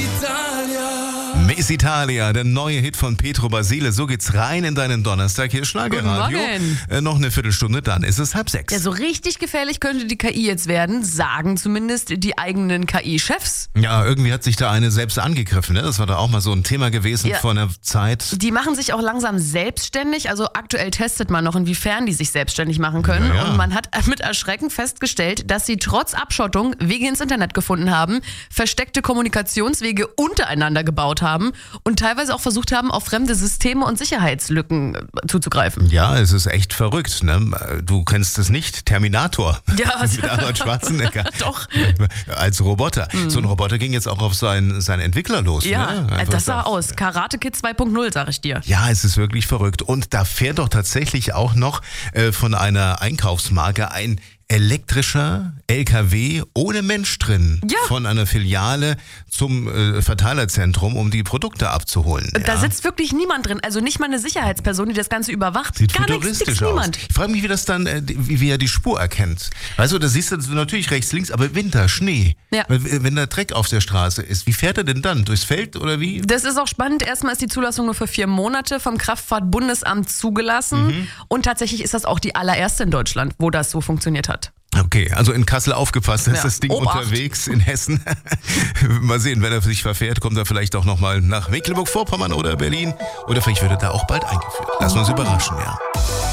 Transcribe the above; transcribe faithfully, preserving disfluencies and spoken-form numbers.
Miss Italia, der neue Hit von Pietro Basile. So geht's rein in deinen Donnerstag hier Schlagerradio. Guten Morgen. Äh, noch eine Viertelstunde, dann ist es halb sechs. Ja, so richtig gefährlich könnte die K I jetzt werden, sagen zumindest die eigenen K I-Chefs. Ja, irgendwie hat sich da eine selbst angegriffen. Ne? Das war da auch mal so ein Thema gewesen Ja. vor einer Zeit. Die machen sich auch langsam selbstständig. Also aktuell testet man noch, inwiefern die sich selbstständig machen können. Ja, ja. Und man hat mit Erschrecken festgestellt, dass sie trotz Abschottung Wege ins Internet gefunden haben, versteckte Kommunikationswege untereinander gebaut haben und teilweise auch versucht haben, auf fremde Systeme und Sicherheitslücken äh, zuzugreifen. Ja, es ist echt verrückt. Ne? Du kennst es nicht, Terminator. Ja, Mit Arnold Schwarzenegger. Doch. Als Roboter. Mhm. So ein Roboter ging jetzt auch auf seinen, seinen Entwickler los. Ja, ne? Einfach das sah das. aus. Karate Kid zwei Punkt null, sag ich dir. Ja, es ist wirklich verrückt. Und da fährt doch tatsächlich auch noch äh, von einer Einkaufsmarke ein elektrischer L K W ohne Mensch drin. Ja. Von einer Filiale zum äh, Verteilerzentrum, um die Produkte abzuholen. Da ja. sitzt wirklich niemand drin. Also nicht mal eine Sicherheitsperson, die das Ganze überwacht. Sieht Gar nichts, futuristisch nix, aus. niemand. Ich frage mich, wie das dann, äh, wie, wie er die Spur erkennt. Weißt du, da siehst du natürlich rechts, links, aber Winter, Schnee. Ja. Wenn, wenn da Dreck auf der Straße ist, wie fährt er denn dann? Durchs Feld oder wie? Das ist auch spannend. Erstmal ist die Zulassung nur für vier Monate vom Kraftfahrtbundesamt zugelassen. Mhm. Und tatsächlich ist das auch die allererste in Deutschland, wo das so funktioniert hat. Okay, also in Kassel aufgepasst, da ist Ja. das Ding Obacht. unterwegs in Hessen. Mal sehen, wenn er sich verfährt, kommt er vielleicht auch nochmal nach Mecklenburg-Vorpommern oder Berlin. Oder vielleicht wird er da auch bald eingeführt. Lassen wir uns überraschen, ja.